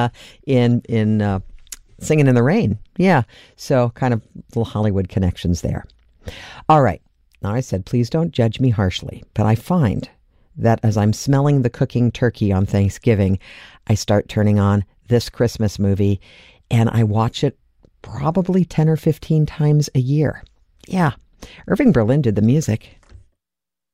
in Singing in the Rain. Yeah, so kind of little Hollywood connections there. All right. Now, I said, please don't judge me harshly, but I find that as I'm smelling the cooking turkey on Thanksgiving, I start turning on this Christmas movie, and I watch it probably 10 or 15 times a year. Yeah, Irving Berlin did the music.